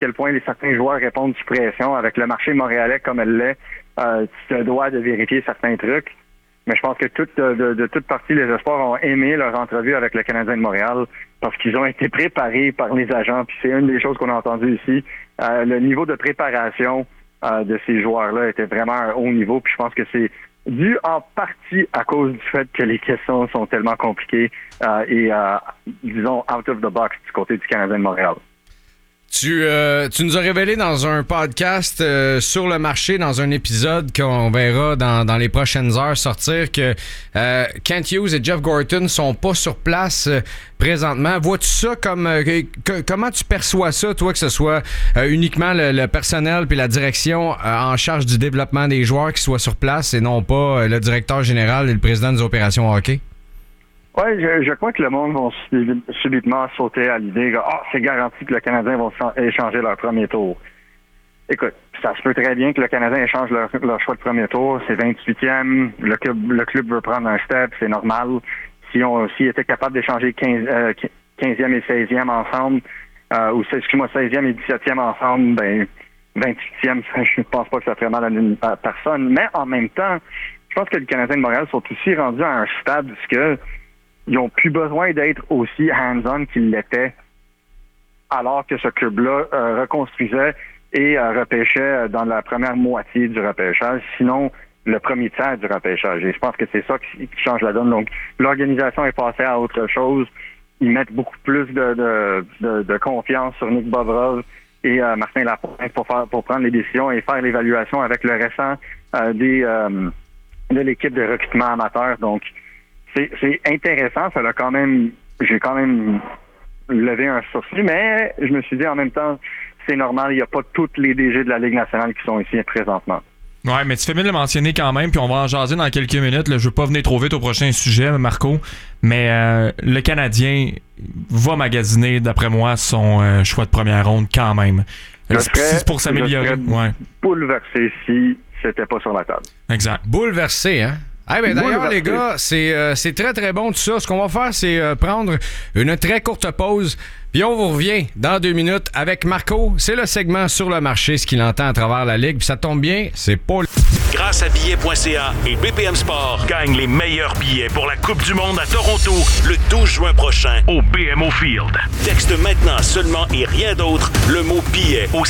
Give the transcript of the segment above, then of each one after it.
quel point certains joueurs répondent sous pression. Avec le marché montréalais comme elle l'est, tu te dois de vérifier certains trucs. Mais je pense que de toute partie, les espoirs ont aimé leur entrevue avec le Canadien de Montréal parce qu'ils ont été préparés par les agents. Puis c'est une des choses qu'on a entendues ici. Le niveau de préparation de ces joueurs-là était vraiment à un haut niveau. Puis je pense que c'est dû en partie à cause du fait que les questions sont tellement compliquées et, disons, out of the box du côté du Canadien de Montréal. Tu nous as révélé dans un podcast sur le marché, dans un épisode qu'on verra dans les prochaines heures sortir, que Kent Hughes et Jeff Gorton sont pas sur place présentement. Vois-tu ça comme... comment tu perçois ça, toi, que ce soit uniquement le personnel puis la direction en charge du développement des joueurs qui soient sur place et non pas le directeur général et le président des opérations hockey? Oui, je crois que le monde va subitement sauter à l'idée que c'est garanti que le Canadien va échanger leur premier tour. Écoute, ça se peut très bien que le Canadien échange leur choix de premier tour. C'est 28e. Le club veut prendre un step, c'est normal. S'ils étaient capables d'échanger 15e et 16e ensemble, ou 16e et 17e ensemble, ben 28e, je pense pas que ça ferait mal à personne. Mais en même temps, je pense que le Canadien de Montréal sont aussi rendus à un stade où ils n'ont plus besoin d'être aussi hands-on qu'ils l'étaient alors que ce club-là reconstruisait et repêchait dans la première moitié du repêchage, sinon le premier tiers du repêchage. Et je pense que c'est ça qui change la donne. Donc, l'organisation est passée à autre chose. Ils mettent beaucoup plus de confiance sur Nick Bobrov et Martin Lapointe pour prendre les décisions et faire l'évaluation avec le restant de l'équipe de recrutement amateur. Donc, c'est intéressant, j'ai quand même levé un sourcil, mais je me suis dit en même temps, c'est normal, il n'y a pas tous les DG de la Ligue nationale qui sont ici présentement. Ouais, mais tu fais bien de le mentionner quand même, puis on va en jaser dans quelques minutes. Là, je veux pas venir trop vite au prochain sujet, Marco, mais le Canadien va magasiner, d'après moi, son choix de première ronde quand même. C'est pour s'améliorer. Ouais. Bouleversé si c'était pas sur la table. Exact. Bouleversé, hein? D'ailleurs, les gars, c'est très, très bon tout ça. Ce qu'on va faire, c'est prendre une très courte pause. Puis on vous revient dans 2 minutes avec Marco. C'est le segment sur le marché, ce qu'il entend à travers la Ligue. Puis ça tombe bien, c'est pas... Grâce à billets.ca et BPM Sport, gagne les meilleurs billets pour la Coupe du Monde à Toronto le 12 juin prochain au BMO Field. Texte maintenant seulement et rien d'autre le mot billet au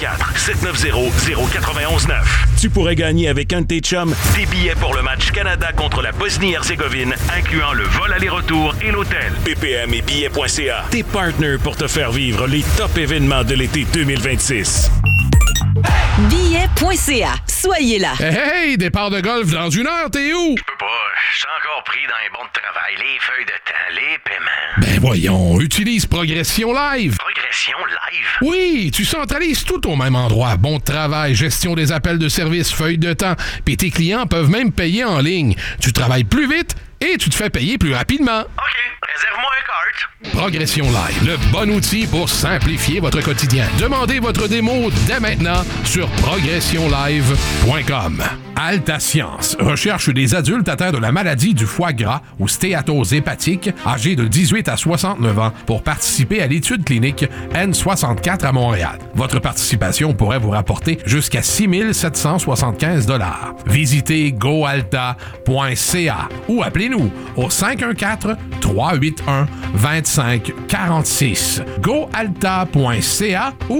514-790-0919. Tu pourrais gagner avec un de tes chums des billets pour le match Canada contre la Bosnie-Herzégovine, incluant le vol aller-retour et l'hôtel. BPM et billets.ca, tes partners pour te faire vivre les top événements de l'été 2026. Billets.ca. Soyez là. Hey, départ de golf dans 1 heure, t'es où? Je peux pas. Je suis encore pris dans les bons de travail, les feuilles de temps, les paiements. Ben voyons, utilise Progression Live. Progression Live? Oui, tu centralises tout au même endroit. Bon de travail, gestion des appels de service, feuilles de temps. Puis tes clients peuvent même payer en ligne. Tu travailles plus vite et tu te fais payer plus rapidement. OK, réserve-moi un cart. Progression Live, le bon outil pour simplifier votre quotidien. Demandez votre démo dès maintenant sur progressionlive.com. Alta Science recherche des adultes atteints de la maladie du foie gras ou stéatose hépatique, âgés de 18 à 69 ans, pour participer à l'étude clinique N64 à Montréal. Votre participation pourrait vous rapporter jusqu'à 6 775 $. Visitez goalta.ca ou appelez-nous au 514-381-2546. goalta.ca ou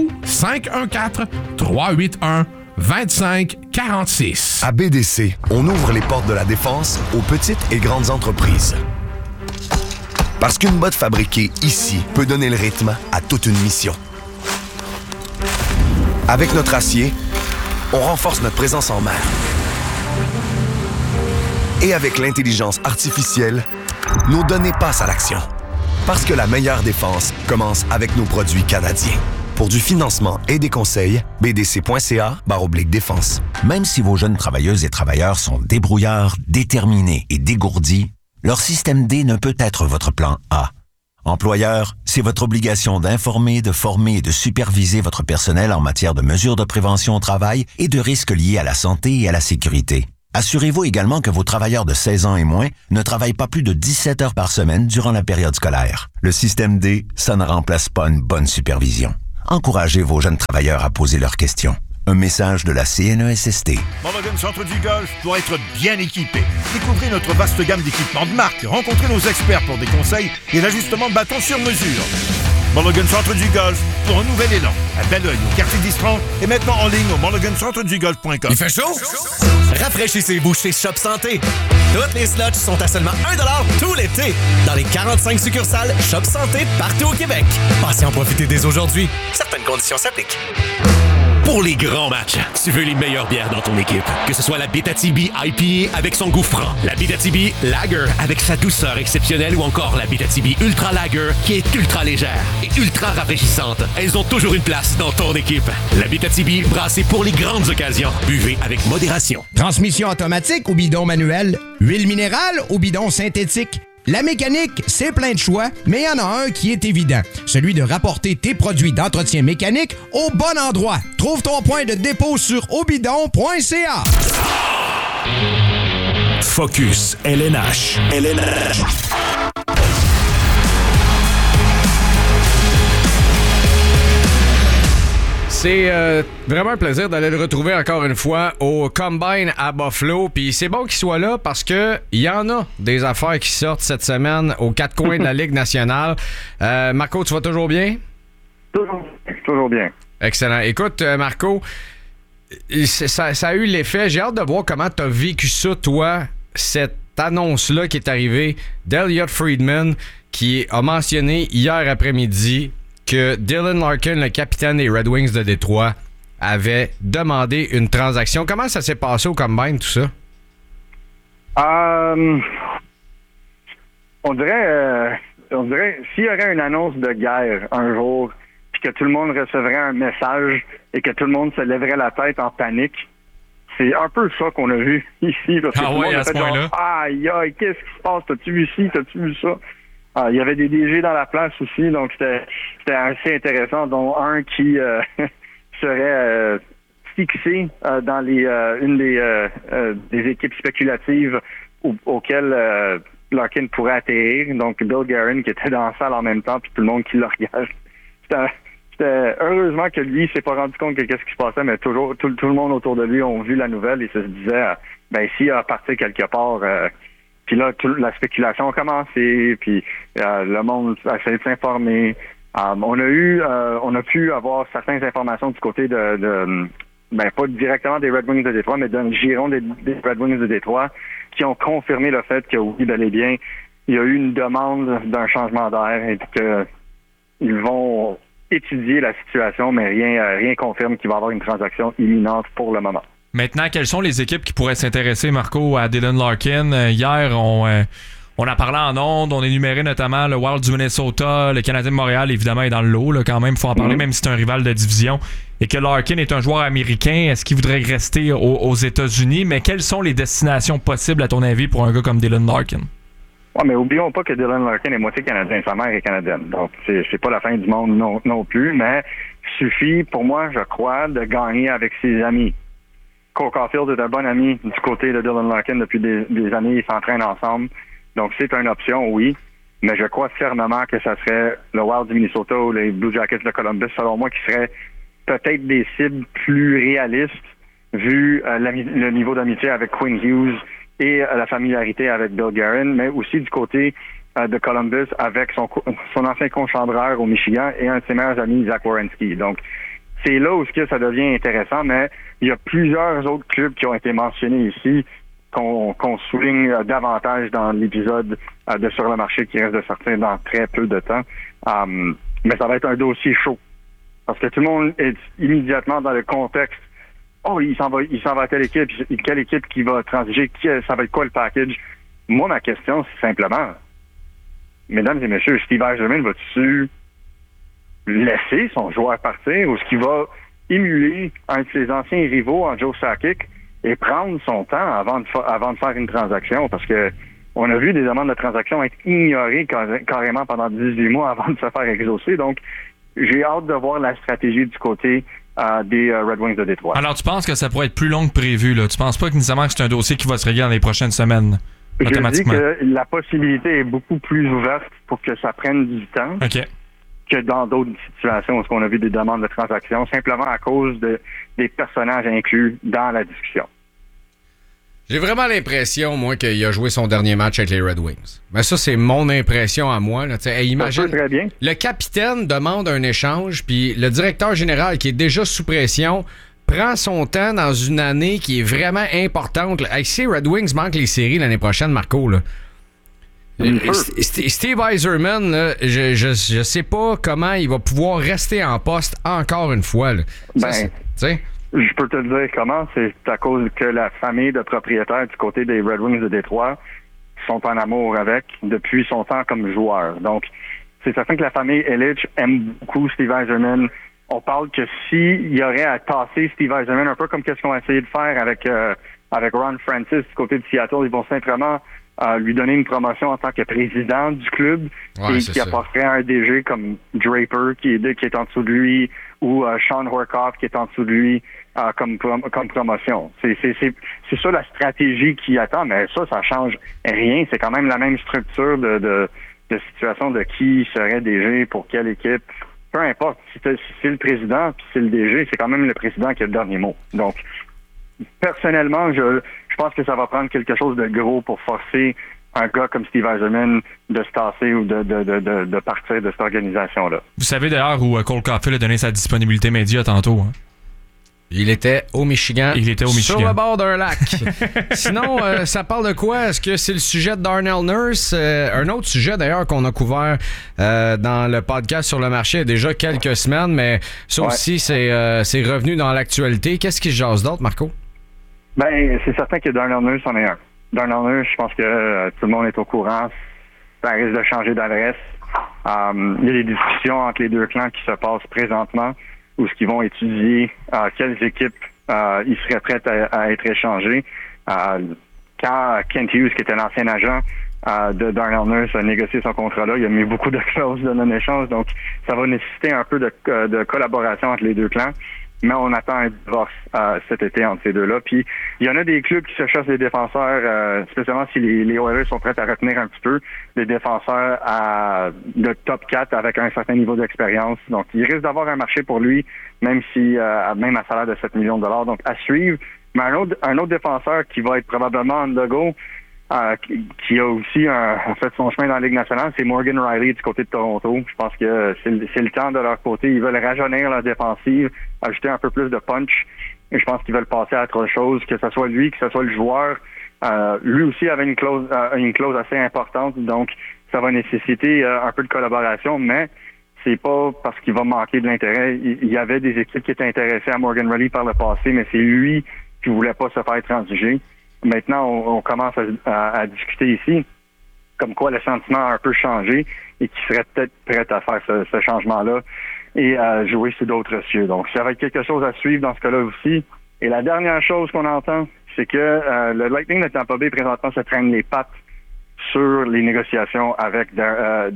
514-381-2546. À BDC, on ouvre les portes de la défense aux petites et grandes entreprises. Parce qu'une botte fabriquée ici peut donner le rythme à toute une mission. Avec notre acier, on renforce notre présence en mer. Et avec l'intelligence artificielle, nos données passent à l'action. Parce que la meilleure défense commence avec nos produits canadiens. Pour du financement et des conseils, bdc.ca/défense. Même si vos jeunes travailleuses et travailleurs sont débrouillards, déterminés et dégourdis, leur système D ne peut être votre plan A. Employeur, c'est votre obligation d'informer, de former et de superviser votre personnel en matière de mesures de prévention au travail et de risques liés à la santé et à la sécurité. Assurez-vous également que vos travailleurs de 16 ans et moins ne travaillent pas plus de 17 heures par semaine durant la période scolaire. Le système D, ça ne remplace pas une bonne supervision. encouragez vos jeunes travailleurs à poser leurs questions. Un message de la CNESST. Mulligan Centre du Golf doit être bien équipé. Découvrez notre vaste gamme d'équipements de marque. Rencontrez nos experts pour des conseils et l'ajustement de bâtons sur mesure. Mulligan Centre du Golf pour un nouvel élan. À Belleuil, au quartier d'Isran et maintenant en ligne au mulligancentredugolf.com. Il fait chaud? Rafraîchissez-vous chez Shop Santé. Toutes les slots sont à seulement 1$ tout l'été dans les 45 succursales Shop Santé partout au Québec. Passez en profiter dès aujourd'hui. Certaines conditions s'appliquent. Pour les grands matchs, tu veux les meilleures bières dans ton équipe. Que ce soit la Abitibi IPA avec son goût franc, la Abitibi Lager avec sa douceur exceptionnelle ou encore la Abitibi Ultra Lager qui est ultra légère et ultra rafraîchissante. Elles ont toujours une place dans ton équipe. La Abitibi, brassée pour les grandes occasions. Buvez avec modération. Transmission automatique ou bidon manuel? Huile minérale ou bidon synthétique? La mécanique, c'est plein de choix, mais il y en a un qui est évident. Celui de rapporter tes produits d'entretien mécanique au bon endroit. Trouve ton point de dépôt sur obidon.ca. Focus LNH. C'est vraiment un plaisir d'aller le retrouver encore une fois au Combine à Buffalo. Puis c'est bon qu'il soit là parce que il y en a des affaires qui sortent cette semaine aux quatre coins de la Ligue nationale. Marco, tu vas toujours bien? Toujours bien. Excellent. Écoute, Marco, ça a eu l'effet. J'ai hâte de voir comment tu as vécu ça, toi, cette annonce-là qui est arrivée d'Elliott Friedman qui a mentionné hier après-midi que Dylan Larkin, le capitaine des Red Wings de Détroit, avait demandé une transaction. Comment ça s'est passé au Combine, tout ça? On dirait s'il y aurait une annonce de guerre un jour, puis que tout le monde recevrait un message et que tout le monde se lèverait la tête en panique, c'est un peu ça qu'on a vu ici. Parce que tout le monde a fait genre, aïe, qu'est-ce qui se passe? T'as-tu vu ci? T'as-tu vu ça? Il y avait des DG dans la place aussi, donc c'était assez intéressant, dont un qui serait fixé dans une des équipes spéculatives auxquelles Larkin pourrait atterrir. Donc Bill Guerin qui était dans la salle en même temps, puis tout le monde qui le regarde. C'était heureusement que lui s'est pas rendu compte de qu'est-ce qui se passait, mais toujours tout le monde autour de lui ont vu la nouvelle et se disait s'il a parti quelque part. Puis là, la spéculation a commencé, puis le monde a essayé de s'informer. On a pu avoir certaines informations du côté pas directement des Red Wings de Détroit, mais d'un giron des Red Wings de Détroit, qui ont confirmé le fait que oui, bel et bien, il y a eu une demande d'un changement d'air et qu'ils vont étudier la situation, mais rien confirme qu'il va y avoir une transaction imminente pour le moment. Maintenant, quelles sont les équipes qui pourraient s'intéresser, Marco, à Dylan Larkin? Hier, on a parlé en ondes, on énumérait notamment le Wild du Minnesota, le Canadien de Montréal, évidemment, est dans le lot, là, quand même, il faut en parler, même si c'est un rival de division. Et que Larkin est un joueur américain, est-ce qu'il voudrait rester aux États-Unis? Mais quelles sont les destinations possibles, à ton avis, pour un gars comme Dylan Larkin? Ouais, mais oublions pas que Dylan Larkin est moitié canadien, sa mère est canadienne. Donc, c'est pas la fin du monde non plus, mais il suffit, pour moi, je crois, de gagner avec ses amis. Cole Caulfield est un bon ami du côté de Dylan Larkin depuis des années. Ils s'entraînent ensemble. Donc, c'est une option, oui. Mais je crois fermement que ça serait le Wild du Minnesota ou les Blue Jackets de Columbus, selon moi, qui seraient peut-être des cibles plus réalistes vu le niveau d'amitié avec Quinn Hughes et la familiarité avec Bill Guerin, mais aussi du côté de Columbus avec son ancien conchambreur au Michigan et un de ses meilleurs amis, Zach Werenski. Donc, c'est là où ça devient intéressant, mais il y a plusieurs autres clubs qui ont été mentionnés ici qu'on souligne davantage dans l'épisode de Sur le marché qui reste de sortir dans très peu de temps. Mais ça va être un dossier chaud. Parce que tout le monde est immédiatement dans le contexte. Oh, il s'en va à telle équipe. Quelle équipe qui va transiger? Ça va être quoi le package? Moi, ma question, c'est simplement, mesdames et messieurs, Steve Yzerman va-tu laisser son joueur partir ou est-ce qu'il va émuler un de ses anciens rivaux en Joe Sakic et prendre son temps avant de faire une transaction? Parce que on a vu des demandes de transaction être ignorées carrément pendant 18 mois avant de se faire exaucer. Donc, j'ai hâte de voir la stratégie du côté des Red Wings de Détroit. Alors, tu penses que ça pourrait être plus long que prévu, là? Tu penses pas nécessairement que c'est un dossier qui va se régler dans les prochaines semaines, automatiquement? Je dis que la possibilité est beaucoup plus ouverte pour que ça prenne du temps. OK. que dans d'autres situations où on a vu des demandes de transactions, simplement à cause des personnages inclus dans la discussion. J'ai vraiment l'impression, moi, qu'il a joué son dernier match avec les Red Wings. Mais ça, c'est mon impression à moi. Là. Imagine, très bien. Le capitaine demande un échange, puis le directeur général, qui est déjà sous pression, prend son temps dans une année qui est vraiment importante. Hey, si Red Wings manquent les séries l'année prochaine, Marco, là, Steve Yzerman, là, je sais pas comment il va pouvoir rester en poste encore une fois. Là. Je peux te le dire comment. C'est à cause que la famille de propriétaires du côté des Red Wings de Détroit sont en amour avec depuis son temps comme joueur. Donc, c'est certain que la famille Ilitch aime beaucoup Steve Yzerman. On parle que s'il y aurait à tasser Steve Yzerman, un peu comme qu'est-ce qu'on a essayé de faire avec Ron Francis du côté de Seattle, ils vont simplement lui donner une promotion en tant que président du club et qui apporterait un DG comme Draper qui est en dessous de lui ou Sean Horkoff qui est en dessous de lui comme promotion. C'est ça la stratégie qui attend, mais ça change rien. C'est quand même la même structure de situation de qui serait DG pour quelle équipe. Peu importe, si c'est le président puis c'est le DG, c'est quand même le président qui a le dernier mot. Donc, personnellement, je pense que ça va prendre quelque chose de gros pour forcer un gars comme Steve Yzerman de se tasser ou de partir de cette organisation-là. Vous savez d'ailleurs où Cole Caulfield a donné sa disponibilité média tantôt, hein? Il était au Michigan. Sur le bord d'un lac. Sinon, ça parle de quoi? Est-ce que c'est le sujet de Darnell Nurse? Un autre sujet, d'ailleurs, qu'on a couvert dans le podcast sur le marché il y a déjà quelques semaines, mais ça aussi, c'est revenu dans l'actualité. Qu'est-ce qui se jase d'autre, Marco? Ben, c'est certain que Darnell Nurse en est un. Darnell Nurse, je pense que tout le monde est au courant. Ça risque de changer d'adresse. Il y a des discussions entre les deux clans qui se passent présentement où ils vont étudier quelles équipes ils seraient prêts à être échangés. Quand Kent Hughes, qui était l'ancien agent de Darnell Nurse, a négocié son contrat-là, il a mis beaucoup de clauses de non-échange, donc ça va nécessiter un peu de collaboration entre les deux clans. Mais on attend un divorce cet été entre ces deux-là. Puis il y en a des clubs qui se cherchent des défenseurs, spécialement si les Oilers sont prêts à retenir un petit peu, des défenseurs de top 4 avec un certain niveau d'expérience. Donc il risque d'avoir un marché pour lui, même à salaire de 7 millions de dollars. Donc à suivre. Mais un autre défenseur qui va être probablement on the go, qui a aussi fait son chemin dans la Ligue nationale, c'est Morgan Riley du côté de Toronto. Je pense que c'est le temps de leur côté. Ils veulent rajeunir leur défensive, ajouter un peu plus de punch. Et je pense qu'ils veulent passer à autre chose, que ce soit lui, que ce soit le joueur. Lui aussi avait une clause assez importante, donc ça va nécessiter un peu de collaboration, mais c'est pas parce qu'il va manquer de l'intérêt. Il y avait des équipes qui étaient intéressées à Morgan Riley par le passé, mais c'est lui qui voulait pas se faire transiger. Maintenant, on commence à discuter ici, comme quoi le sentiment a un peu changé et qui serait peut-être prêt à faire ce changement-là et à jouer sur d'autres cieux. Donc, ça va être quelque chose à suivre dans ce cas-là aussi. Et la dernière chose qu'on entend, c'est que le Lightning de Tampa Bay, présentement, se traîne les pattes sur les négociations avec Darren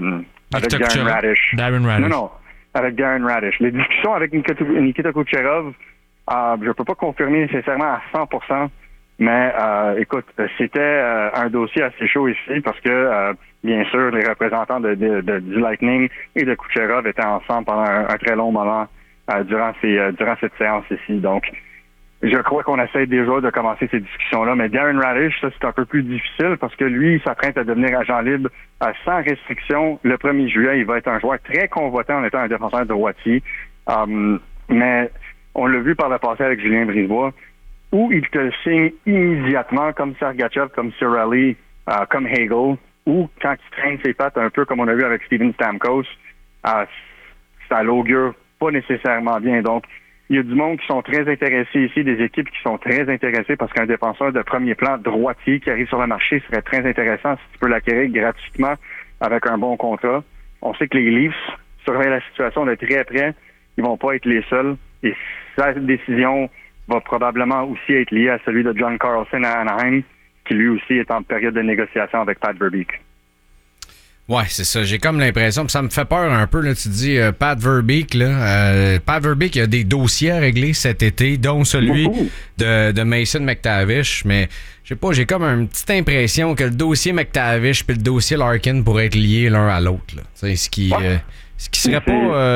Radish. Non, avec Darren Radish. Les discussions avec Nikita Kucherov, je peux pas confirmer nécessairement à 100%, mais écoute, c'était un dossier assez chaud ici parce que, bien sûr, les représentants du Lightning et de Kucherov étaient ensemble pendant un très long moment durant cette séance ici. Donc, je crois qu'on essaie déjà de commencer ces discussions-là, mais Darren Radish, ça, c'est un peu plus difficile parce que lui, il s'apprête à devenir agent libre sans restriction le 1er juillet. Il va être un joueur très convoité en étant un défenseur droitier. Mais on l'a vu par le passé avec Julien Brisebois, où il te le signe immédiatement, comme Sergachev, comme Cirelli, comme Hagel, ou quand il traîne ses pattes un peu comme on a vu avec Steven Stamkos, ça l'augure pas nécessairement bien. Donc, il y a du monde qui sont très intéressés ici, des équipes qui sont très intéressées parce qu'un défenseur de premier plan droitier qui arrive sur le marché serait très intéressant si tu peux l'acquérir gratuitement avec un bon contrat. On sait que les Leafs surveillent la situation de très près. Ils vont pas être les seuls. Et sa décision va probablement aussi être liée à celui de John Carlson à Anaheim, qui lui aussi est en période de négociation avec Pat Verbeek. Ouais, c'est ça. J'ai comme l'impression, ça me fait peur un peu, là, tu dis Pat Verbeek, là. Pat Verbeek, il y a des dossiers à régler cet été, dont celui de Mason McTavish, mais je sais pas, j'ai comme une petite impression que le dossier McTavish puis le dossier Larkin pourraient être liés l'un à l'autre, là. C'est ce Ce qui serait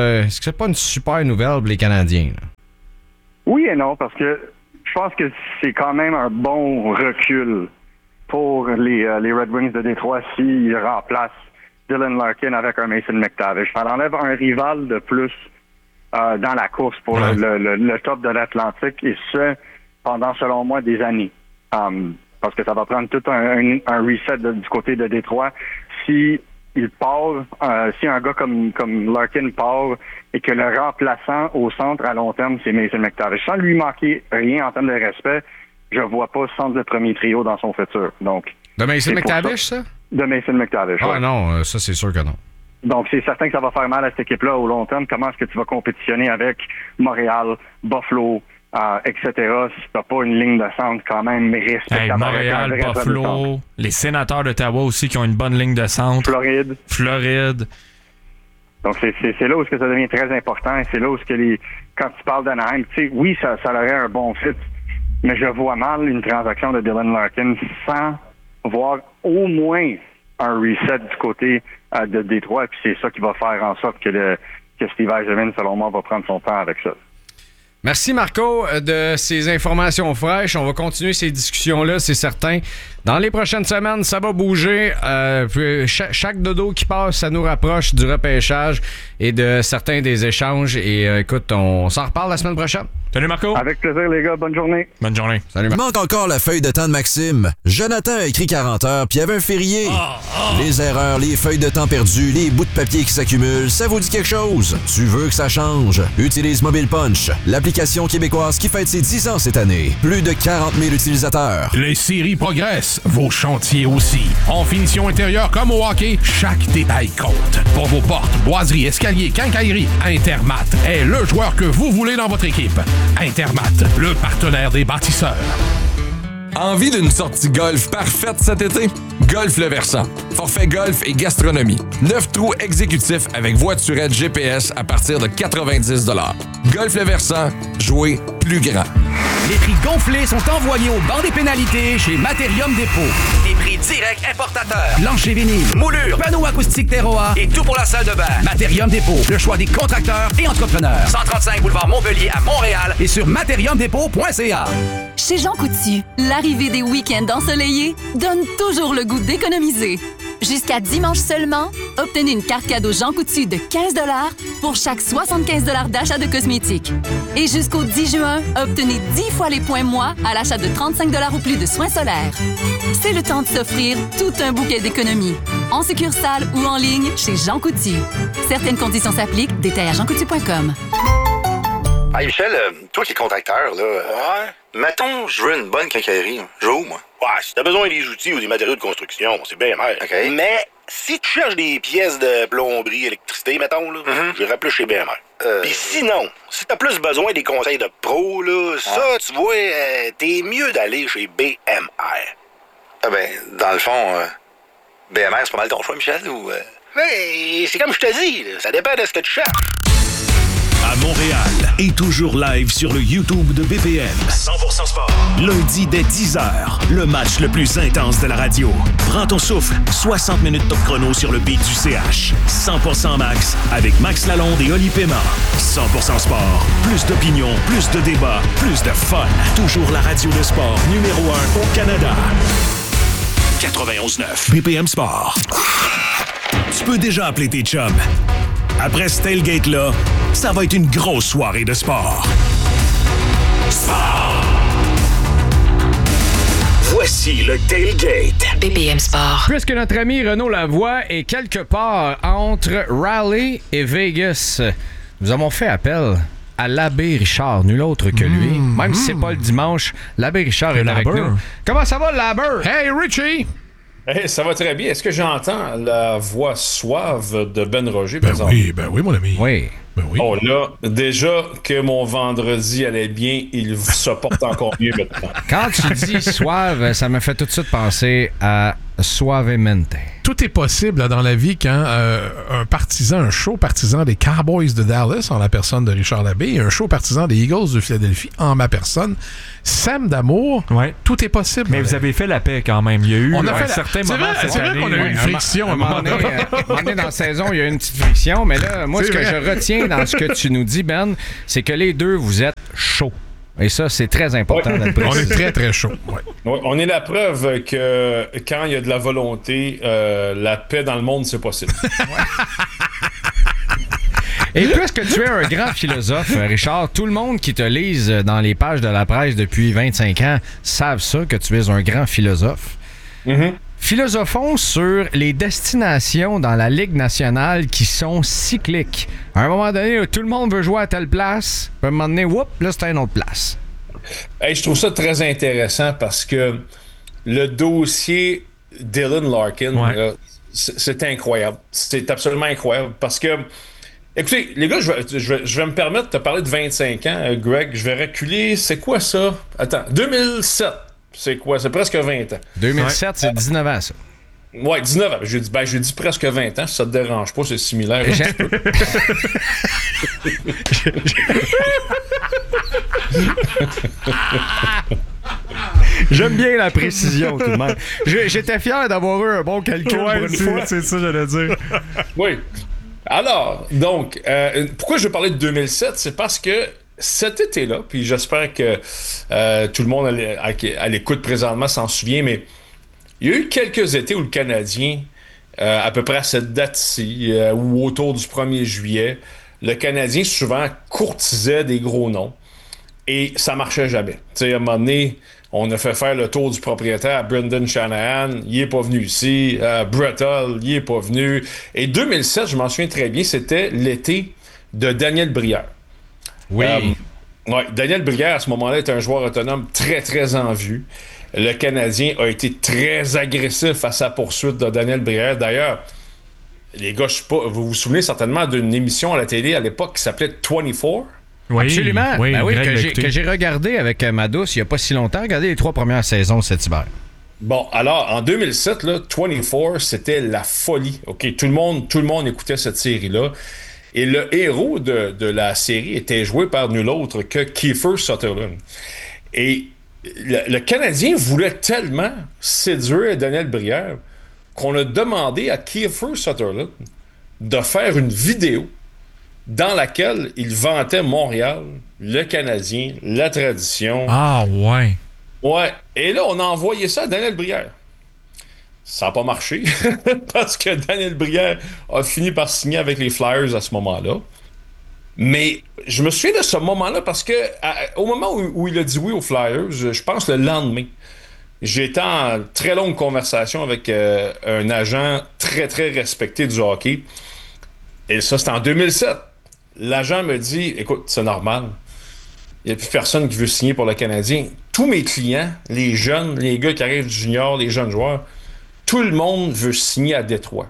pas une super nouvelle pour les Canadiens. Là. Oui et non, parce que je pense que c'est quand même un bon recul pour les Red Wings de Détroit s'ils remplacent Dylan Larkin avec un Mason McTavish. Ça enlève un rival de plus dans la course pour le top de l'Atlantique, et ce, pendant, selon moi, des années. Parce que ça va prendre tout un reset du côté de Détroit. Si il part, si un gars comme Larkin part et que le remplaçant au centre à long terme, c'est Mason McTavish, sans lui manquer rien en termes de respect, je vois pas centre de premier trio dans son futur. Donc, de Mason McTavish, ça? De Mason McTavish, ouais. Non, ça c'est sûr que non. Donc, c'est certain que ça va faire mal à cette équipe-là au long terme. Comment est-ce que tu vas compétitionner avec Montréal, Buffalo, etc., si t'as pas une ligne de centre quand même respectable? Montréal, Buffalo, les Sénateurs d'Ottawa aussi qui ont une bonne ligne de centre. Floride. Donc, c'est là où ça devient très important, et c'est là où quand tu parles d'Anaheim, tu sais, oui, ça aurait un bon fit, mais je vois mal une transaction de Dylan Larkin sans voir au moins un reset du côté de Détroit, et puis c'est ça qui va faire en sorte que Steve Yzerman, selon moi, va prendre son temps avec ça. Merci Marco de ces informations fraîches. On va continuer ces discussions-là, c'est certain. Dans les prochaines semaines, ça va bouger. Puis chaque dodo qui passe, ça nous rapproche du repêchage et de certains des échanges. Et écoute, on s'en reparle la semaine prochaine. Salut Marco. Avec plaisir les gars, bonne journée. Bonne journée. Salut Marco. Il manque encore la feuille de temps de Maxime. Jonathan a écrit 40 heures, puis il y avait un férié. Les erreurs, les feuilles de temps perdues, les bouts de papier qui s'accumulent, ça vous dit quelque chose? Tu veux que ça change? Utilise Mobile Punch, l'application québécoise qui fête ses 10 ans cette année. Plus de 40 000 utilisateurs. Les séries progressent, vos chantiers aussi. En finition intérieure comme au hockey, chaque détail compte. Pour vos portes, boiseries, escaliers, quincailleries, Intermat est le joueur que vous voulez dans votre équipe. Intermat, le partenaire des bâtisseurs. Envie d'une sortie golf parfaite cet été? Golf Le Versant. Forfait golf et gastronomie. 9 trous exécutifs avec voiturette GPS à partir de 90 $. Golf Le Versant, jouez plus grand. Les prix gonflés sont envoyés au banc des pénalités chez Matérium Dépôt. Des prix directs importateurs. Plancher vinyle, Moulure, panneaux acoustiques Terroir et tout pour la salle de bain. Matérium Dépôt, le choix des contracteurs et entrepreneurs. 135 boulevard Montpellier à Montréal et sur matériumdépôt.ca. Chez Jean Coutu, l'arrivée des week-ends ensoleillés donne toujours le goût d'économiser. Jusqu'à dimanche seulement, obtenez une carte cadeau Jean Coutu de 15 $ pour chaque 75 $ d'achat de cosmétiques. Et jusqu'au 10 juin, obtenez 10 fois les points moi à l'achat de 35 $ ou plus de soins solaires. C'est le temps de s'offrir tout un bouquet d'économies. En succursale ou en ligne chez Jean Coutu. Certaines conditions s'appliquent. Détails à jeancoutu.com. Hey Michel, toi qui es contracteur, là, mettons, je veux une bonne quincaillerie. Je veux où, moi? Ouais, si t'as besoin des outils ou des matériaux de construction, c'est bien mer. OK. Mais si tu cherches des pièces de plomberie, électricité, mettons, là, j'irais plus chez BMR. Puis sinon, si t'as plus besoin des conseils de pro, là, ça, tu vois, t'es mieux d'aller chez BMR. Ah ben, dans le fond, BMR, c'est pas mal ton choix, Michel, ou... Mais c'est comme je te dis, là, ça dépend de ce que tu cherches. À Montréal et toujours live sur le YouTube de BPM. 100% sport. Lundi dès 10h, le match le plus intense de la radio. Prends ton souffle, 60 minutes top chrono sur le beat du CH. 100% Max avec Max Lalonde et Oli Paiement. 100% sport. Plus d'opinion, plus de débats, plus de fun. Toujours la radio de sport numéro 1 au Canada. 91.9 BPM Sport. Tu peux déjà appeler tes chums. Après ce tailgate-là, ça va être une grosse soirée de sport. Sport! Voici le tailgate. BPM Sport. Puisque notre ami Renaud Lavoie est quelque part entre Raleigh et Vegas, nous avons fait appel à l'abbé Richard, nul autre que lui. Même si c'est pas le dimanche, l'abbé Richard est avec nous. Comment ça va, l'abbé? Hey, Richie! Hey, ça va très bien. Est-ce que j'entends la voix suave de Ben Roger, par exemple? Ben oui, mon ami. Oui. Ben oui. Oh là, déjà que mon vendredi allait bien, il se porte encore mieux maintenant. Quand tu dis suave, ça me fait tout de suite penser à Suavemente. tout est possible là, dans la vie quand un show partisan des Cowboys de Dallas en la personne de Richard Labbé et un show partisan des Eagles de Philadelphie en ma personne, Sam D'Amour, tout est possible. Mais vous avez fait la paix quand même. Il y a eu certains moments cette année. C'est vrai qu'on a eu une friction. Un moment donné dans la saison, il y a eu une petite friction, mais là, moi, ce que je retiens dans ce que tu nous dis, Ben, c'est que les deux, vous êtes chauds. Et ça, c'est très important d'être précis. On est très, très chaud. Ouais. Ouais, on est la preuve que quand il y a de la volonté, la paix dans le monde, c'est possible. Et puisque tu es un grand philosophe, Richard, tout le monde qui te lise dans les pages de la presse depuis 25 ans savent ça, que tu es un grand philosophe. Mm-hmm. Philosophons sur les destinations dans la Ligue nationale qui sont cycliques. À un moment donné, tout le monde veut jouer à telle place, puis à un moment donné, là, c'est à une autre place. Hey, je trouve ça très intéressant parce que le dossier Dylan Larkin, là, c'est incroyable. C'est absolument incroyable parce que, écoutez, les gars, je vais me permettre de te parler de 25 ans, Greg. Je vais reculer. C'est quoi ça? Attends, 2007. C'est quoi? C'est presque 20 ans. 2007, c'est 19 ans, ça. Ouais, 19 ans. J'ai dit presque 20 ans. Si ça te dérange pas, c'est similaire. J'aime bien la précision, tout de même. J'étais fier d'avoir eu un bon calcul pour une fois. C'est ça, j'allais dire. Oui. Alors, donc, pourquoi je veux parler de 2007? C'est parce que cet été-là, puis j'espère que tout le monde à l'écoute présentement s'en souvient, mais il y a eu quelques étés où le Canadien, à peu près à cette date-ci, ou autour du 1er juillet, le Canadien souvent courtisait des gros noms et ça marchait jamais. Tu sais, à un moment donné, on a fait faire le tour du propriétaire à Brendan Shanahan, il est pas venu ici, Brett Hull, il est pas venu. Et 2007, je m'en souviens très bien, c'était l'été de Daniel Brière. Oui. Daniel Brière, à ce moment-là, était un joueur autonome très, très en vue. Le Canadien a été très agressif à sa poursuite de Daniel Brière. D'ailleurs, les gars, je sais pas, vous vous souvenez certainement d'une émission à la télé à l'époque qui s'appelait 24? Oui, absolument. Oui, que j'ai regardé avec ma douce il n'y a pas si longtemps. Regardez les 3 premières saisons cet hiver. Bon, alors, en 2007, là, 24, c'était la folie. OK, tout le monde écoutait cette série-là. Et le héros de la série était joué par nul autre que Kiefer Sutherland. Et le Canadien voulait tellement séduire Daniel Brière qu'on a demandé à Kiefer Sutherland de faire une vidéo dans laquelle il vantait Montréal, le Canadien, la tradition. Ah, ouais. Ouais. Et là, on a envoyé ça à Daniel Brière. Ça n'a pas marché parce que Daniel Brière a fini par signer avec les Flyers à ce moment-là. Mais je me souviens de ce moment-là parce que au moment où il a dit oui aux Flyers, je pense le lendemain, j'étais en très longue conversation avec un agent très, très respecté du hockey. Et ça, c'était en 2007. L'agent me dit, écoute, c'est normal. Il n'y a plus personne qui veut signer pour le Canadien. Tous mes clients, les jeunes, les gars qui arrivent du junior, les jeunes joueurs, tout le monde veut signer à Détroit.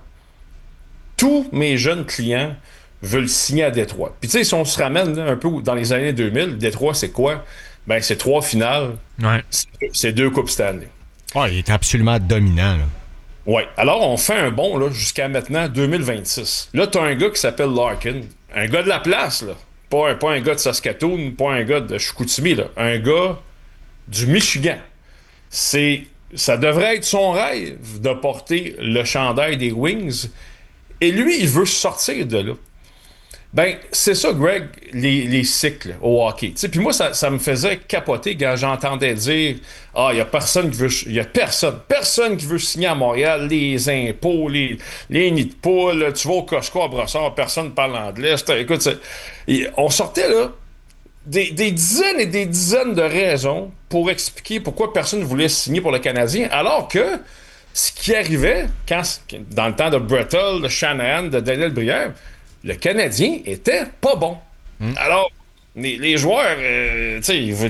Tous mes jeunes clients veulent signer à Détroit. Puis tu sais, si on se ramène là, un peu dans les années 2000, Détroit, c'est quoi? Ben, c'est 3 finales. Ouais. C'est 2 Coupes Stanley. Ouais, il est absolument dominant, là. Ouais. Alors, on fait un bond là, jusqu'à maintenant, 2026. Là, t'as un gars qui s'appelle Larkin. Un gars de la place, là. Pas un gars de Saskatoon, pas un gars de Chicoutimi, là. Un gars du Michigan. Ça devrait être son rêve de porter le chandail des Wings. Et lui, il veut sortir de là. Ben, c'est ça, Greg, les cycles au hockey. Puis moi, ça me faisait capoter quand j'entendais dire « Ah, il n'y a personne qui veut... Il y a personne qui veut signer à Montréal, les impôts, les nids de poules, tu vas au Costco à Brossard, personne ne parle anglais. » Écoute, on sortait là des dizaines et des dizaines de raisons pour expliquer pourquoi personne ne voulait signer pour le Canadien, alors que ce qui arrivait, dans le temps de Brett Hull, de Shanahan, de Daniel Brière, le Canadien était pas bon. Alors, les joueurs, à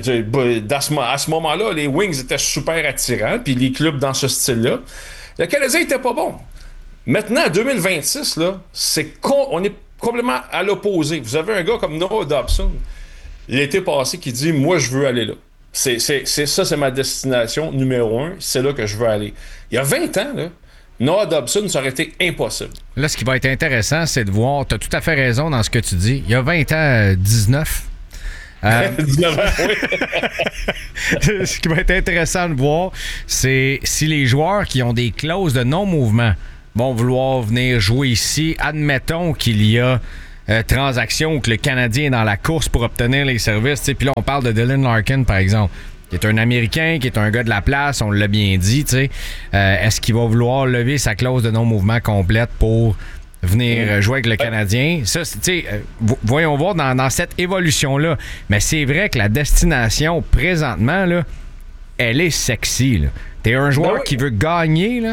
ce moment-là, les Wings étaient super attirants, puis les clubs dans ce style-là. Le Canadien était pas bon. Maintenant, en 2026, là, on est complètement à l'opposé. Vous avez un gars comme Noah Dobson, l'été passé, qui dit « Moi, je veux aller là. C'est ma destination numéro 1. C'est là que je veux aller. » Il y a 20 ans, là, Noah Dobson, ça aurait été impossible. Là, ce qui va être intéressant, c'est de voir, tu as tout à fait raison dans ce que tu dis. Il y a 20 ans, 19. 19 ans, oui. Ce qui va être intéressant de voir, c'est si les joueurs qui ont des clauses de non-mouvement vont vouloir venir jouer ici. Admettons qu'il y a transaction où que le Canadien est dans la course pour obtenir les services. Puis là, on parle de Dylan Larkin, par exemple, qui est un Américain, qui est un gars de la place, on l'a bien dit. Est-ce qu'il va vouloir lever sa clause de non-mouvement complète pour venir jouer avec le Canadien? Ça, voyons voir dans cette évolution-là. Mais c'est vrai que la destination, présentement, là, elle est sexy. Là. T'es un joueur qui veut gagner, là,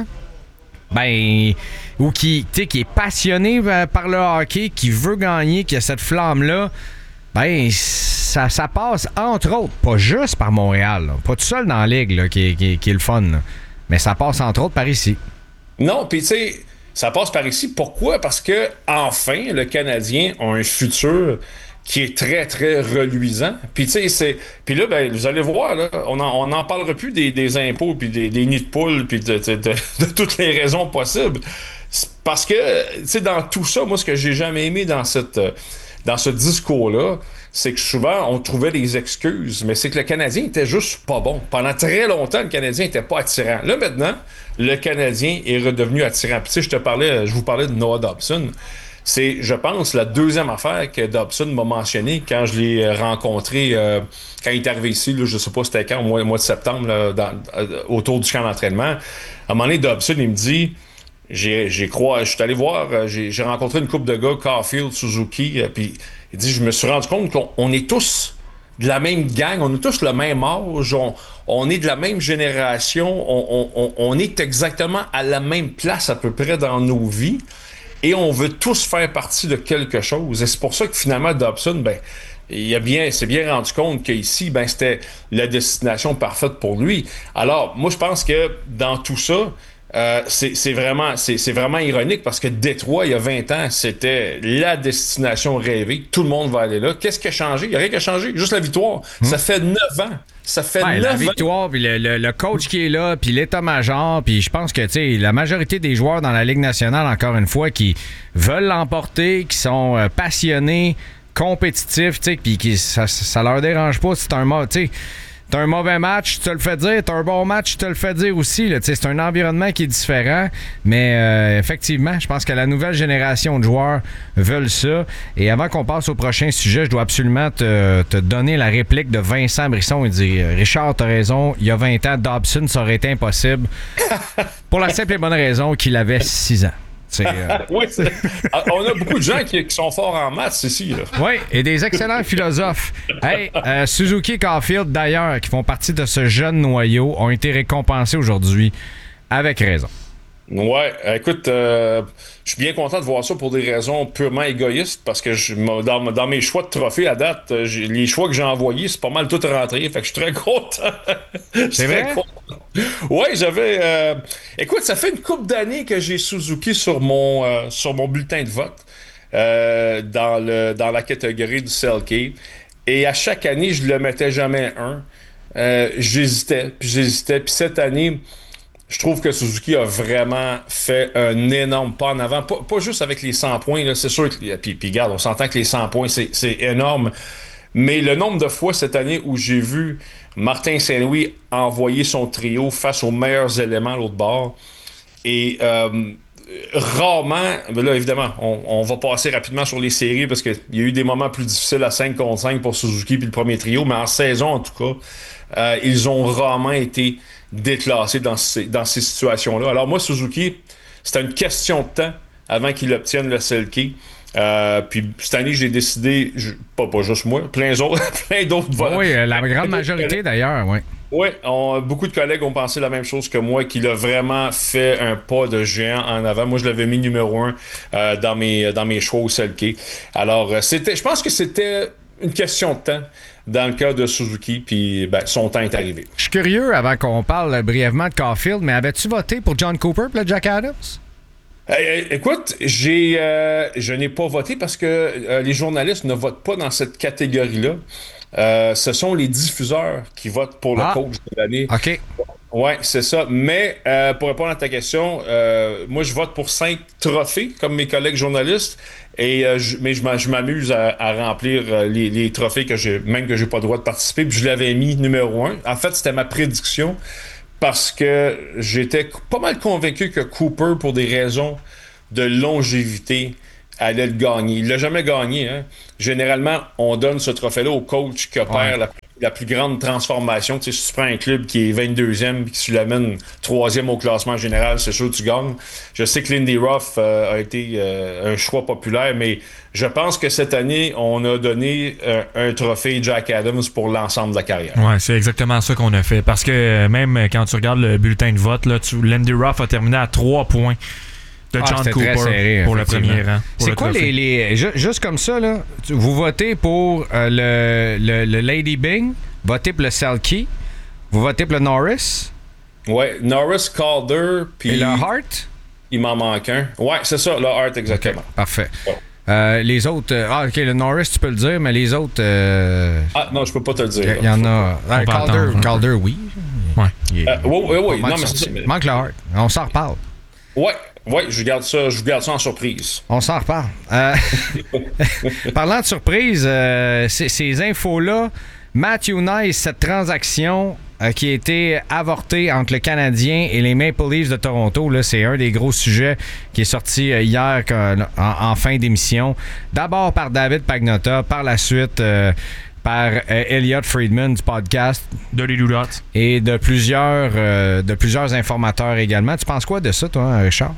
ou qui est passionné par le hockey, qui veut gagner, qui a cette flamme-là, ça passe, entre autres, pas juste par Montréal, là, pas tout seul dans la ligue là, qui est le fun, là, mais ça passe, entre autres, par ici. Non, puis tu sais, ça passe par ici. Pourquoi? Parce que, enfin, le Canadien a un futur qui est très, très reluisant. Puis, tu sais, puis là, vous allez voir, là, on n'en parlera plus des impôts, puis des nids de poules, puis de toutes les raisons possibles. Parce que, tu sais, dans tout ça, moi, ce que j'ai jamais aimé dans ce discours-là, c'est que souvent, on trouvait des excuses, mais c'est que le Canadien était juste pas bon. Pendant très longtemps, le Canadien était pas attirant. Là, maintenant, le Canadien est redevenu attirant. Puis, tu sais, je vous parlais de Noah Dobson. C'est, je pense, la deuxième affaire que Dobson m'a mentionné quand je l'ai rencontré, quand il est arrivé ici, là, je sais pas c'était quand, au mois de septembre, là, autour du camp d'entraînement. À un moment donné, Dobson, il me dit, je suis allé voir, j'ai rencontré une couple de gars, Caulfield, Suzuki, puis il dit, je me suis rendu compte qu'on est tous de la même gang, on est tous le même âge, on est de la même génération, on est exactement à la même place à peu près dans nos vies. Et on veut tous faire partie de quelque chose. Et c'est pour ça que finalement, Dobson, s'est bien rendu compte qu'ici, c'était la destination parfaite pour lui. Alors, moi, je pense que dans tout ça, c'est vraiment ironique parce que Détroit, il y a 20 ans, c'était la destination rêvée. Tout le monde va aller là. Qu'est-ce qui a changé? Il n'y a rien qui a changé. Juste la victoire. Ça fait 9 ans. Ça fait 9 la victoire, puis le coach qui est là, puis l'état-major, puis je pense que la majorité des joueurs dans la Ligue nationale, encore une fois, qui veulent l'emporter, qui sont passionnés, compétitifs, puis ça leur dérange pas si t'as un mauvais match, tu te le fais dire. T'as un bon match, tu te le fais dire aussi. Là, c'est un environnement qui est différent. Mais effectivement, je pense que la nouvelle génération de joueurs veulent ça. Et avant qu'on passe au prochain sujet, je dois absolument te donner la réplique de Vincent Brisson. Il dit, Richard, t'as raison, il y a 20 ans, Dobson, ça aurait été impossible. Pour la simple et bonne raison qu'il avait 6 ans. Oui, on a beaucoup de gens qui sont forts en maths ici. Là. Oui, et des excellents philosophes. Hey, Suzuki et Caulfield, d'ailleurs, qui font partie de ce jeune noyau, ont été récompensés aujourd'hui, avec raison. Ouais, écoute, je suis bien content de voir ça pour des raisons purement égoïstes, parce que dans mes choix de trophées à date, les choix que j'ai envoyés, c'est pas mal tout rentré, fait que je suis très content. C'est vrai? Ouais, j'avais... écoute, ça fait une couple d'années que j'ai Suzuki sur mon bulletin de vote, dans la catégorie du Selke, et à chaque année, je le mettais jamais j'hésitais, puis cette année... Je trouve que Suzuki a vraiment fait un énorme pas en avant. Pas juste avec les 100 points, là, c'est sûr. Puis regarde, on s'entend que les 100 points, c'est énorme. Mais le nombre de fois cette année où j'ai vu Martin Saint-Louis envoyer son trio face aux meilleurs éléments à l'autre bord. Et rarement, mais là évidemment, on va passer rapidement sur les séries parce qu'il y a eu des moments plus difficiles à 5 contre 5 pour Suzuki puis le premier trio. Mais en saison, en tout cas, ils ont rarement été déclassé dans ces situations-là. Alors moi, Suzuki, c'était une question de temps avant qu'il obtienne le Selke. Puis cette année, j'ai décidé, pas juste moi, plein d'autres volants. Oui, la grande majorité d'ailleurs, oui. Oui, beaucoup de collègues ont pensé la même chose que moi, qu'il a vraiment fait un pas de géant en avant. Moi, je l'avais mis numéro 1 dans mes choix au Selke. Alors, je pense que c'était une question de temps dans le cas de Suzuki, puis son temps est arrivé. Je suis curieux, avant qu'on parle brièvement de Caulfield, mais avais-tu voté pour John Cooper et le Jack Adams? Écoute, je n'ai pas voté parce que les journalistes ne votent pas dans cette catégorie-là. Ce sont les diffuseurs qui votent pour le coach de l'année. OK. Oui, c'est ça. Mais pour répondre à ta question, moi, je vote pour 5 trophées, comme mes collègues journalistes. Mais je m'amuse à remplir les trophées que j'ai pas le droit de participer. Puis je l'avais mis numéro 1. En fait, c'était ma prédiction parce que j'étais pas mal convaincu que Cooper, pour des raisons de longévité, allait le gagner. Il l'a jamais gagné. Hein? Généralement, on donne ce trophée-là au coach qui opère la plus grande transformation. Tu sais, si tu prends un club qui est 22e et que tu l'amènes 3e au classement général, c'est sûr que tu gagnes. Je sais que Lindy Ruff a été un choix populaire, mais je pense que cette année, on a donné un trophée Jack Adams pour l'ensemble de la carrière. Ouais, c'est exactement ça qu'on a fait. Parce que même quand tu regardes le bulletin de vote, là, Lindy Ruff a terminé à 3 points de John Cooper serré, pour le premier rang. C'est quoi juste comme ça, là, vous votez pour le Lady Byng, votez pour le Selke, vous votez pour le Norris? Ouais, Norris, Calder, puis... Et le Hart? Il m'en manque un. Ouais, c'est ça, le Hart, exactement. Okay, parfait. Ouais. Les autres... OK, le Norris, tu peux le dire, mais les autres... Ah, non, je peux pas te le dire. Il y en a... Calder, oui. Ouais. Oui. Non, mais c'est... Manque le Hart. On s'en reparle. Ouais, je garde ça en surprise. On s'en reparle. Parlant de surprise, ces infos-là, Matthew Nice, cette transaction qui a été avortée entre le Canadien et les Maple Leafs de Toronto, là, c'est un des gros sujets qui est sorti hier en fin d'émission. D'abord par David Pagnotta, par la suite... par Elliot Friedman du podcast Dirty Doodot et de plusieurs informateurs également. Tu penses quoi de ça, toi, Richard?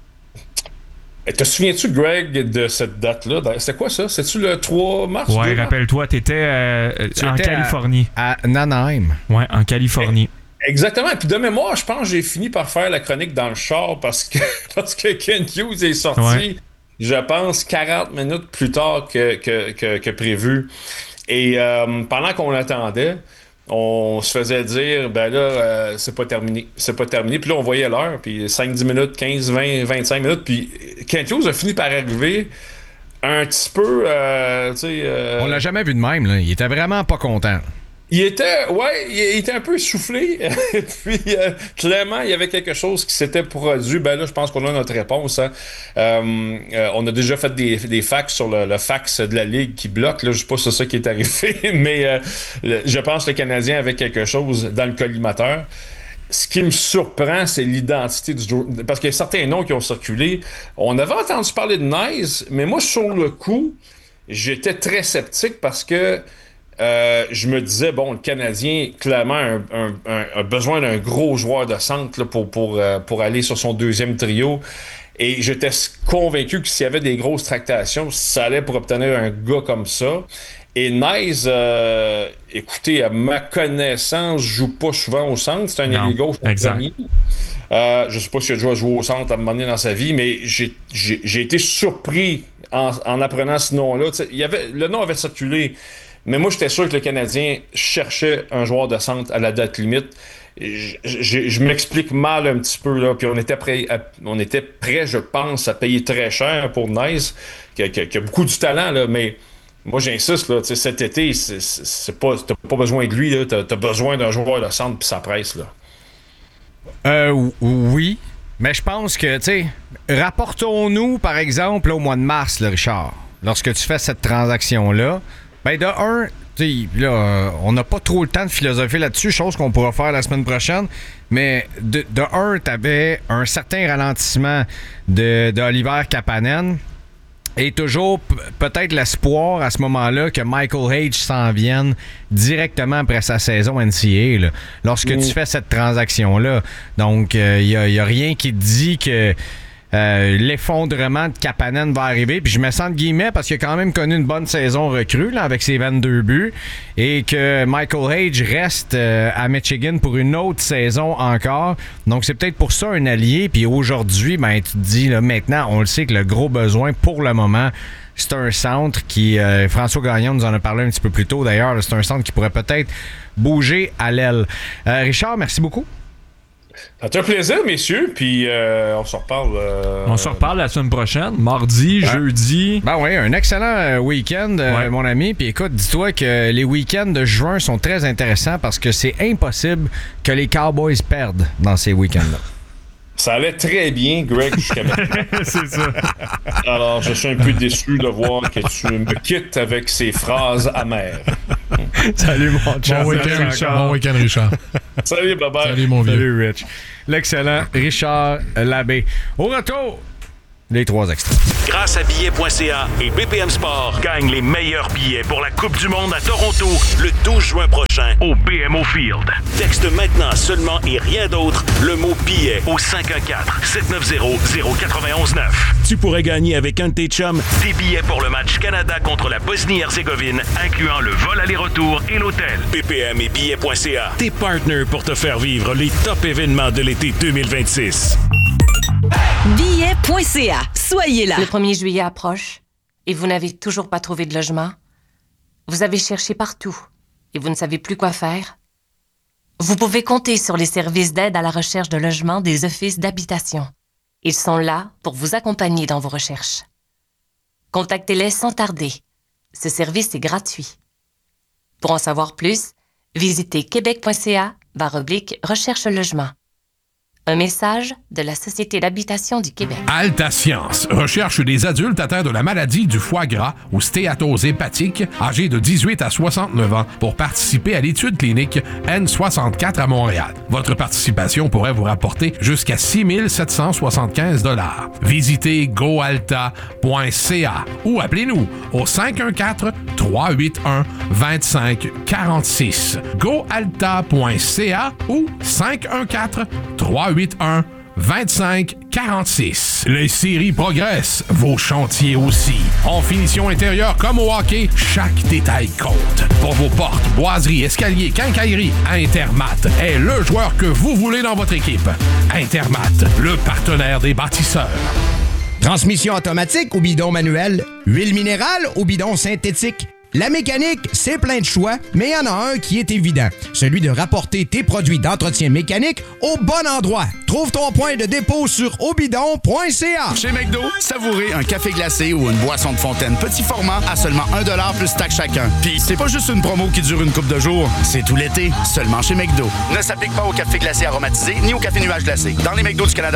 Te souviens-tu, Greg, de cette date-là? C'était quoi ça? C'est-tu le 3 mars? Ouais, rappelle-toi, t'étais en Californie. À Anaheim. Ouais, en Californie. Exactement. Puis de mémoire, je pense que j'ai fini par faire la chronique dans le char parce que Kent Hughes est sorti, je pense, 40 minutes plus tard que prévu. Et pendant qu'on l'attendait, on se faisait dire, ben là, c'est pas terminé. C'est pas terminé. Puis là, on voyait l'heure, puis 5-10 minutes, 15, 20, 25 minutes. Puis Kent Hughes a fini par arriver un petit peu, tu sais... On l'a jamais vu de même, là. Il était vraiment pas content. Il était un peu essoufflé. Puis, clairement, il y avait quelque chose qui s'était produit. Ben là, je pense qu'on a notre réponse. Hein. On a déjà fait des fax sur le fax de la Ligue qui bloque. Là, je sais pas si c'est ça qui est arrivé, mais je pense que le Canadien avait quelque chose dans le collimateur. Ce qui me surprend, c'est l'identité du joueur. Parce qu'il y a certains noms qui ont circulé. On avait entendu parler de Nice, mais moi, sur le coup, j'étais très sceptique parce que je me disais, bon, le Canadien, clairement, a besoin d'un gros joueur de centre là, pour aller sur son deuxième trio. Et j'étais convaincu que s'il y avait des grosses tractations, ça allait pour obtenir un gars comme ça. Et Nice, écoutez, à ma connaissance, joue pas souvent au centre. C'est un ailier gauche. Exact. Je sais pas s'il a déjà joué au centre à un moment donné dans sa vie, mais j'ai été surpris en apprenant ce nom-là. Le nom avait circulé. Mais moi, j'étais sûr que le Canadien cherchait un joueur de centre à la date limite. Je m'explique mal un petit peu, là. Puis on était prêt, je pense, à payer très cher pour Nice, qui a beaucoup du talent, là. Mais moi, j'insiste, là, cet été, t'as pas besoin de lui, là. T'as besoin d'un joueur de centre, puis ça presse, là. Oui. Mais je pense que, tu sais, rapportons-nous, par exemple, là, au mois de mars, là, Richard, lorsque tu fais cette transaction-là. Ben de un, là, on n'a pas trop le temps de philosopher là-dessus, chose qu'on pourra faire la semaine prochaine, mais de un, tu avais un certain ralentissement d'Oliver Kapanen et toujours peut-être l'espoir à ce moment-là que Michael H s'en vienne directement après sa saison NCAA, là, lorsque tu fais cette transaction-là. Donc, il y a rien qui te dit que l'effondrement de Kapanen va arriver. Puis je me sens de guillemets parce qu'il a quand même connu une bonne saison recrue là, avec ses 22 buts et que Michael H reste à Michigan pour une autre saison encore. Donc c'est peut-être pour ça un allié. Puis aujourd'hui, ben, tu te dis, là, maintenant, on le sait que le gros besoin pour le moment, c'est un centre qui... François Gagnon nous en a parlé un petit peu plus tôt d'ailleurs. C'est un centre qui pourrait peut-être bouger à l'aile. Richard, merci beaucoup. Ça a été un plaisir, messieurs, puis on se reparle. On se reparle la semaine prochaine, mardi, jeudi. Ben oui, un excellent week-end, mon ami. Puis écoute, dis-toi que les week-ends de juin sont très intéressants parce que c'est impossible que les Cowboys perdent dans ces week-ends-là. Ça allait très bien, Greg, jusqu'à maintenant. C'est ça. Alors, je suis un peu déçu de voir que tu me quittes avec ces phrases amères. Salut, mon chat. Bon week-end, Richard. Salut, bye-bye. Salut, mon vieux. Salut, Rich. L'excellent Richard Labbé. Au retour, les 3 extraits. Grâce à billets.ca et BPM Sport, gagne les meilleurs billets pour la Coupe du Monde à Toronto le 12 juin prochain au BMO Field. Texte maintenant seulement et rien d'autre le mot billet au 514-790-0919. Tu pourrais gagner avec un de tes chums des billets pour le match Canada contre la Bosnie-Herzégovine, incluant le vol aller-retour et l'hôtel. BPM et billets.ca, tes partenaires pour te faire vivre les top événements de l'été 2026. Billets.ca. Soyez là. Le 1er juillet approche et vous n'avez toujours pas trouvé de logement. Vous avez cherché partout et vous ne savez plus quoi faire. Vous pouvez compter sur les services d'aide à la recherche de logement des offices d'habitation. Ils sont là pour vous accompagner dans vos recherches. Contactez-les sans tarder. Ce service est gratuit. Pour en savoir plus, visitez québec.ca/recherche logement. Un message de la Société d'habitation du Québec. Alta Science recherche des adultes atteints de la maladie du foie gras ou stéatose hépatique, âgés de 18 à 69 ans, pour participer à l'étude clinique N64 à Montréal. Votre participation pourrait vous rapporter jusqu'à 6 775 $. Visitez goalta.ca ou appelez-nous au 514-381-2546. goalta.ca ou 514-381-2546. Les séries progressent, vos chantiers aussi. En finition intérieure comme au hockey, chaque détail compte. Pour vos portes, boiseries, escaliers, quincailleries, Intermat est le joueur que vous voulez dans votre équipe. Intermat, le partenaire des bâtisseurs. Transmission automatique ou bidon manuel, huile minérale ou bidon synthétique. La mécanique, c'est plein de choix, mais il y en a un qui est évident. Celui de rapporter tes produits d'entretien mécanique au bon endroit. Trouve ton point de dépôt sur obidon.ca. Chez McDo, savourez un café glacé ou une boisson de fontaine petit format à seulement 1$ plus taxe chacun. Puis c'est pas juste une promo qui dure une couple de jours, c'est tout l'été, seulement chez McDo. Ne s'applique pas au café glacé aromatisé ni au café nuage glacé. Dans les McDo du Canada